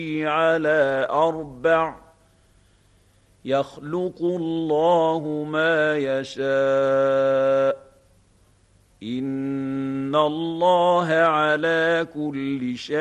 على أربع يخلق الله ما يشاء إن الله على كل شيء